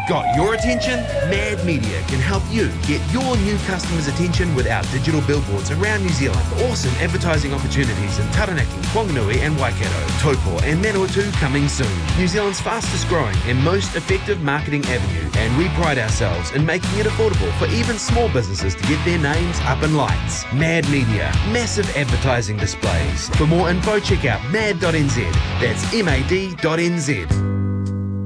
Got your attention? Mad Media can help you get your new customers' attention with our digital billboards around New Zealand. Awesome advertising opportunities in Taranaki, Whanganui and Waikato, Taupo and Manawatu coming soon. New Zealand's fastest growing and most effective marketing avenue, and we pride ourselves in making it affordable for even small businesses to get their names up in lights. Mad Media, massive advertising displays. For more info, check out mad.nz. That's mad.nz.